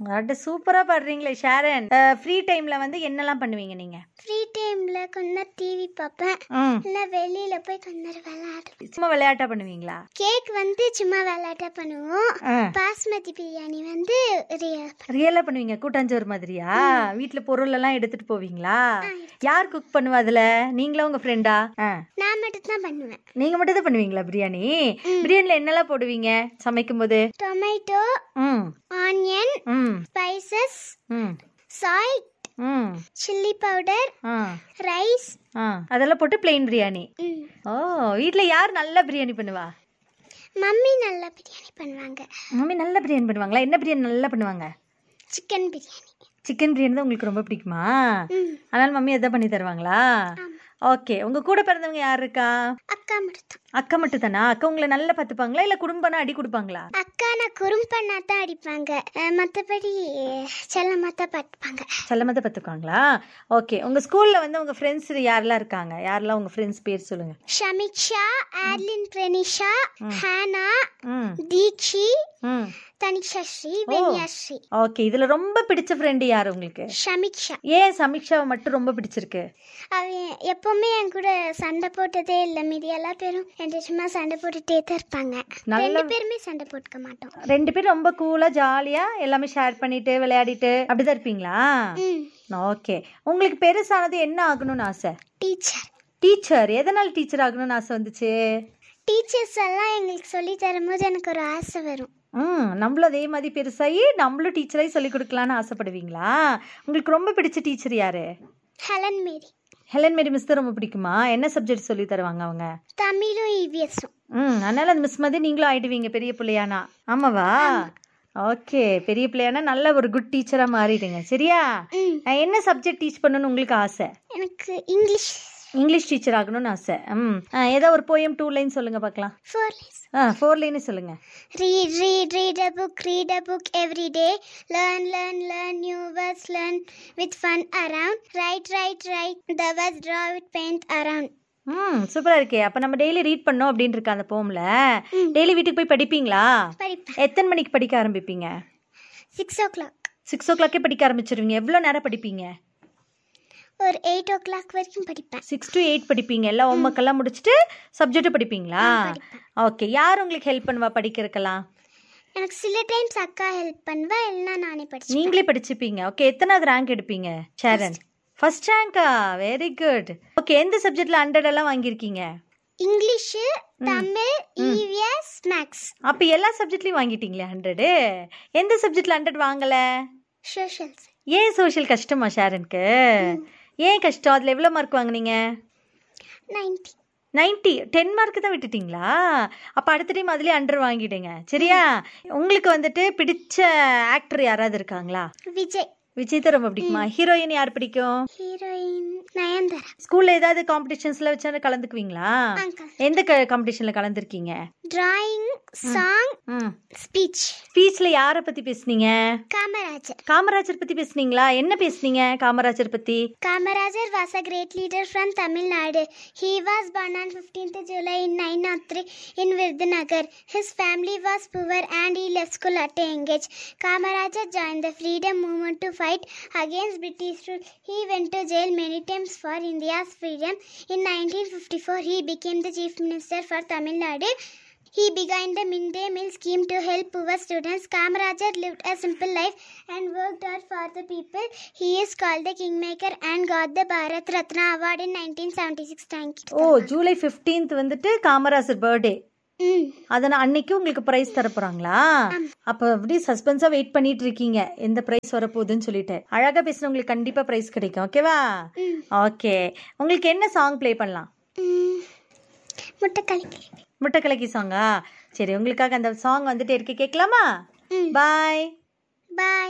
அட சூப்பரா பாடுறீங்களே ஷாரன். ஃப்ரீ டைம்ல வந்து என்னெல்லாம் பண்ணுவீங்க நீங்க? ஃப்ரீ டைம்ல கொஞ்ச டிவி பார்ப்பேன், இல்ல வெளியில போய் கொஞ்ச விளையாடுவேன். சும்மா விளையாட்டா பண்ணுவீங்களா? கேக் வந்து சும்மா விளையாட்டா பண்ணுவோம். பாஸ்மதி பிரியாணி வந்து ரியலா பண்ணுவீங்க, கூட்டாஞ்சோறு மாதிரியா? வீட்டுல பொருள் எல்லாம் எடுத்துட்டு போவீங்களா? யார் குக் பண்ணுவா அதுல, நீங்களா உங்க ஃப்ரெண்டா? நான் மட்டும் தான் பண்ணுவேன். நீங்க மட்டும் தான் பண்ணுவீங்களா பிரியாணி? பிரியாணில என்னெல்லாம் போடுவீங்க சமைக்கும் போது? Tomato, onion, spices, salt, chilli powder, rice, அதெல்லாம் போட்டு பிளெயின் பிரியாணி. ஓ, வீட்ல யார் நல்ல பிரியாணி பண்ணுவா? மம்மி நல்ல பிரியாணி பண்ணுவாங்க. மம்மி நல்ல பிரியாணி பண்ணுவாங்களா? என்ன பிரியாணி நல்லா பண்ணுவாங்க? சிக்கன் பிரியாணி. சிக்கன் பிரியாணி தான் உங்களுக்கு ரொம்ப பிடிக்குமா? அதனால மம்மி எதாவது பண்ணி தருவாங்களா? ஓகே. உங்க கூட பிறந்தவங்க யார் இருக்கா? அக்கா மட்டும். அக்கா மட்டும் தானா? அக்கா உங்களை நல்லா பார்த்துப்பாங்களா இல்ல குறும்பனா அடி கொடுப்பாங்களா? அக்கா நான் குறும்பனா தான் அடிப்பாங்க, மற்றபடி செல்லமா தான் பார்த்துப்பாங்க. செல்லமா தான் பார்த்துப்பாங்களா? ஓகே. உங்க ஸ்கூல்ல வந்து உங்க ஃப்ரெண்ட்ஸ் யாரெல்லாம் இருக்காங்க? யாரெல்லாம் உங்க ஃப்ரெண்ட்ஸ் பேர் சொல்லுங்க. ஷமிக்ஷா, ஆர்லின், பிரனிஷா, ஹானா, தீக்ஷி, தனிஷாஸ்ரீ, வெனியாஸ்ரீ. ஓகே. இதுல ரொம்ப பிடிச்ச ஃப்ரெண்ட் யார் உங்களுக்கு? ஷமிக்ஷா. ஏன் சமிக்ஷாவை மட்டும் ரொம்ப பிடிச்சிருக்கு? அவன் எப்பவுமே என் கூட சண்டை போட்டதே இல்லை, மீதி எல்லா பேரும் என் சும்மா சண்டை போட்டுட்டே தான் இருப்பாங்க. ரெண்டு பேருமே சண்டை போட்டுக்க மாட்டோம். ரெண்டு பேரும் ரொம்ப கூலா ஜாலியா எல்லாமே ஷேர் பண்ணிட்டு விளையாடிட்டு அப்படிதான் இருப்பீங்களா? ஓகே. உங்களுக்கு பெருசானது என்ன ஆகணும்னு ஆசை? டீச்சர். டீச்சர்? எதனால டீச்சர் ஆகணும்னு ஆசை வந்துச்சு? டீச்சர்ஸ் எல்லாம் எங்களுக்கு சொல்லி தரும்போது எனக்கு ஒரு ஆசை வரும். நம்மளும் அதே மாதிரி பெருசாகி நம்மளும் டீச்சராகி சொல்லி கொடுக்கலான்னு ஆசைப்படுவீங்களா? உங்களுக்கு ரொம்ப பிடிச்ச டீச்சர் யாரு? ஹெலன் மேரி. ஹெலன் மேரி மிஸ் தான் ரொம்ப பிடிக்குமா? என்ன சப்ஜெக்ட் சொல்லி தருவாங்க அவங்க? தமிழும் இவிஎஸும். அதனால அந்த மிஸ் மாதிரி நீங்களும் ஆயிடுவீங்க பெரிய பிள்ளையானா. ஆமாவா? ஓகே. பெரிய பிள்ளையானா நல்ல ஒரு குட் டீச்சரா மாறிடுங்க. சரியா? என்ன சப்ஜெக்ட் டீச் பண்ணணும்னு உங்களுக்கு ஆசை? எனக்கு இங்கிலீஷ் டீச்சர் ஆகணும்னு ஆசை. ஏதோ ஒரு போயம் 2 லைன் சொல்லுங்க பார்க்கலாம். 4 lines. 4 லைன் சொல்லுங்க. Read a book every day. Learn new words, learn with fun around. Write the words, draw with paint around. சூப்பரா இருக்கே. அப்ப நம்ம டெய்லி ரீட் பண்ணோம் அப்படின்னு இருக்கு அந்த போம்ல. டெய்லி வீட்டுக்கு போய் படிப்பீங்களா? எத்தனை மணிக்கு படிக்க ஆரம்பிப்பீங்க? 6 o'clock. 6 o'clock படிக்க ஆரம்பிச்சிருவீங்க. எவ்வளவு நேரம் படிப்பீங்க? ஒரு 8 o'clock வரைக்கும் படிப்பேன். 6 to 8 படிப்பீங்க. எல்லாம் ஹோம்வொர்க் எல்லாம் முடிச்சுட்டு சப்ஜெக்ட் படிப்பீங்களா? ஓகே. யார் உங்களுக்கு ஹெல்ப் பண்ணுவா படிக்கிறதுக்கெல்லாம்? எனக்கு சில டைம்ஸ் அக்கா ஹெல்ப் பண்ணுவா, இல்லைன்னா நானே படிச்சு. நீங்களே படிச்சுப்பீங்க. ஓகே. எத்தனாவது ரேங்க் எடுப்பீங்க Sharon? First ரேங்கா? Very good. Okay. எந்த சப்ஜெக்ட்ல 100 எல்லாம் வாங்கியிருக்கீங்க? English, Tamil, EVS, maths. அப்ப எல்லா சப்ஜெக்ட்லயும் வாங்கிட்டீங்களே 100? எந்த சப்ஜெக்ட்ல 100 வாங்கல? சோஷியல். ஏன் சோஷியல் கஷ்டமா ஷாரனுக்கு? ஏன் கஷ்டம்? அதுல எவ்வளவு மார்க் வாங்குனீங்க? 90. 10 மார்க் தான் விட்டுட்டீங்களா? அப்ப அடுத்த டைம் அதுலயே 100 வாங்கிடுங்க. சரியா? உங்களுக்கு வந்துட்டு பிடிச்ச ஆக்டர் யாராவது இருக்காங்களா? விஜய் தான் ரொம்ப பிடிக்குமா? ஹீரோயின் யார் பிடிக்கும்? ஹீரோயின் நயன்தாரா. ஸ்கூல்ல ஏதாவது காம்படிஷன்ஸ்ல வச்சா கலந்துக்குவீங்களா? எந்த காம்படிஷன்ல கலந்துருக்கீங்க? டிராயிங், சாங், ஸ்பீச்ல யாரை பத்தி பேசுனீங்க? காமராஜர் பத்தி பேசுனீங்களா? என்ன பேசுனீங்க காமராஜர் பத்தி? Kamarajar was a great leader from Tamil Nadu. He was born on 15th July in 903 in Virudhunagar. His family was poor and he left school at a young age. Kamarajar joined the freedom movement to fight against British rule. He went to jail many times for India's freedom. In 1954, he became the chief minister for Tamil Nadu. He began the midday meal scheme to help poor students. Kamarajar lived a simple life and worked hard for the people. He is called the Kingmaker and got the Bharat Ratna Award in 1976. Thank you. July 15th வந்துட்டு Kamarajar birthday. அதனால அன்னைக்கு உங்களுக்கு price தர போறாங்களா? அப்ப அப்படி சஸ்பென்ஸா wait பண்ணிட்டு இருக்கீங்க எந்த பிரைஸ் வரப்போகுதுன்னு சொல்லிட்டு. அழகா பேசின உங்களுக்கு கண்டிப்பா பிரைஸ் கிடைக்கும். ஓகேவா? ஓகே. உங்களுக்கு என்ன சாங் ப்ளே பண்ணலாம்? முட்டைக்கலக்கி சாங்கா? சரி, உங்களுக்காக அந்த சாங் வந்துட்டு இருக்கு, கேட்கலாமா? பாய்.